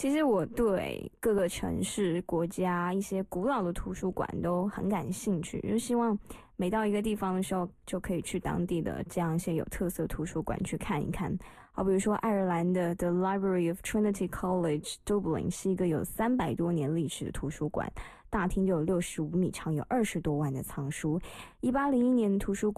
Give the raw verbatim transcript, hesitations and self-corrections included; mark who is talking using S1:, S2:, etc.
S1: 其实我对各个城市、国家一些古老的图书馆都很感兴趣，就希望每到一个地方的时候，就可以去当地的这样一些有特色图书馆去看一看。好，比如说爱尔兰的 The Library of Trinity College Dublin 是一个有三百多年历史的图书馆，大厅就有六十五米长，有二十多万的藏书。一八零一年图书馆